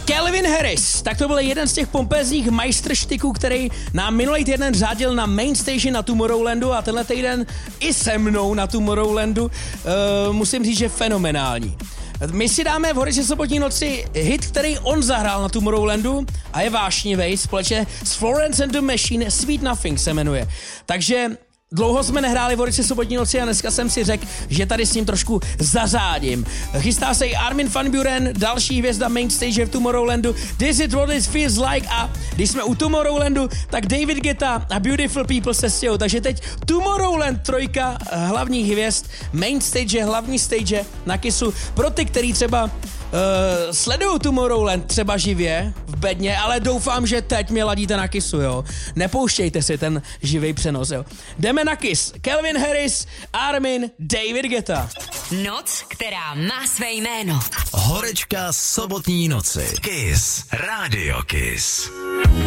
Calvin Harris, tak to byl jeden z těch pompézních majstrštiků, který nám minulý týden řádil na main stage na Tomorrowlandu a tenhle týden i se mnou na Tomorrowlandu. Musím říct, že fenomenální. My si dáme v Hořiči sobotní noci hit, který on zahrál na Tomorrowlandu a je vášnivý, společně s Florence and the Machine, Sweet Nothing se jmenuje. Takže dlouho jsme nehráli v Hořiči sobotní noci a dneska jsem si řekl, že tady s ním trošku zařádím. Chystá se i Armin van Buuren, další hvězda main stage v Tomorrowlandu, This is what it feels like a když jsme u Tomorrowlandu, tak David Guetta a Beautiful People se stěhou. Takže teď Tomorrowland, trojka hlavních hvězd, main stage, hlavní stage na Kissu. Pro ty, který třeba sledují Tomorrowland třeba živě v bedně, ale doufám, že teď mě ladíte na Kissu, jo. Nepouštějte si ten živý přenos, jo. Jdeme na Kiss. Calvin Harris, Armin, David Guetta. Noc, která má své jméno. Horečka sobotní noci. Kiss. Radio Kiss.